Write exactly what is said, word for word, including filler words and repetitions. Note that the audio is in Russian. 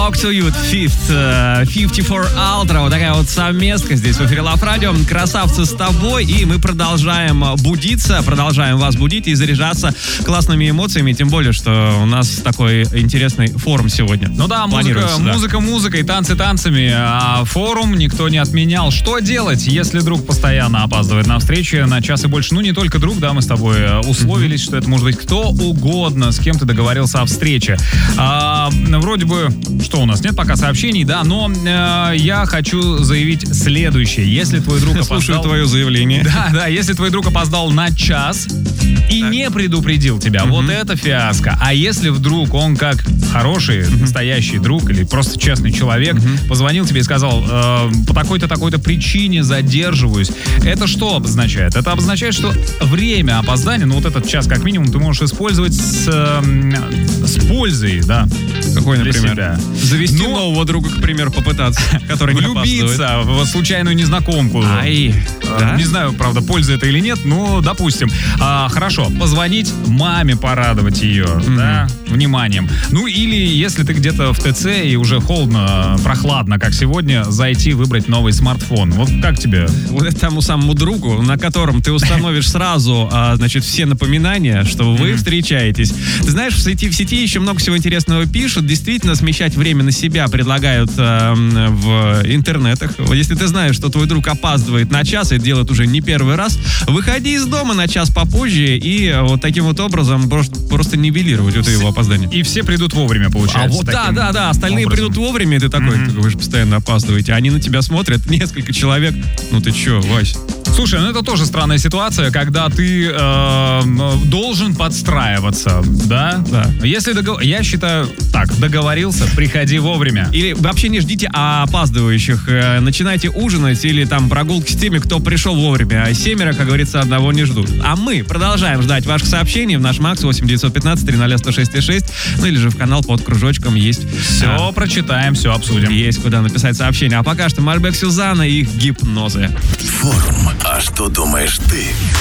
Talk to You, Fifth, пятьдесят четыре Ultra. Вот такая вот совместка здесь в эфире Love Radio. Красавцы с тобой. И мы продолжаем будиться, продолжаем вас будить и заряжаться классными эмоциями. Тем более, что у нас такой интересный форум сегодня. Ну да, музыка, да. музыка музыкой, танцы танцами. А форум никто не отменял. Что делать, если друг постоянно опаздывает на встречи на час и больше? Ну, не только друг, да, мы с тобой условились, mm-hmm. что это может быть кто угодно, с кем ты договорился о встрече. А, вроде бы, что у нас, нет пока сообщений, да, но э, я хочу заявить следующее. Если твой друг опоздал... Слушаю твое заявление. Да, да, если твой друг опоздал на час и так. не предупредил тебя, mm-hmm. вот это фиаско. А если вдруг он как хороший, mm-hmm. настоящий друг или просто честный человек mm-hmm. позвонил тебе и сказал, э, по такой-то, такой-то причине задерживаюсь, это что обозначает? Это обозначает, что время опоздания, ну вот этот час как минимум ты можешь использовать с, э, с пользой, да. Какой, например? Себя. Завести ну, нового друга, к примеру, попытаться, который не влюбиться в случайную незнакомку. Ай, а, да? Не знаю, правда, польза это или нет, но допустим. А, хорошо, позвонить маме, порадовать ее, mm-hmm. да, вниманием. Ну или если ты где-то в ТЦ и уже холодно, прохладно, как сегодня, зайти, выбрать новый смартфон. Вот как тебе? Вот тому самому другу, на котором ты установишь сразу, а, значит, все напоминания, что вы mm-hmm. встречаетесь. Ты знаешь, в сети, в сети еще много всего интересного пишут. Действительно, смещать время на себя предлагают э, в интернетах. Если ты знаешь, что твой друг опаздывает на час, и это делает уже не первый раз, выходи из дома на час попозже и вот таким вот образом просто, просто нивелировать это его опоздание. И все придут вовремя, получается. А вот да, да, да, остальные образом. придут вовремя, и ты такой, mm-hmm. вы же постоянно опаздываете. Они на тебя смотрят, несколько человек. Ну ты че, Вась? Слушай, ну это тоже странная ситуация, когда ты э, должен подстраиваться, да? Да. Если догов... Я считаю, так, договорился, приходи вовремя. Или вообще не ждите опаздывающих. Начинайте ужинать или там прогулки с теми, кто пришел вовремя. А семеро, как говорится, одного не ждут. А мы продолжаем ждать ваших сообщений в наш Макс восемь девятьсот пятнадцать три ноль сто шесть шесть. Ну или же в канал под кружочком есть. Все а, прочитаем, все обсудим. Есть куда написать сообщение. А пока что Мальбек Сюзанна и их гипнозы. Форум. А что думаешь ты?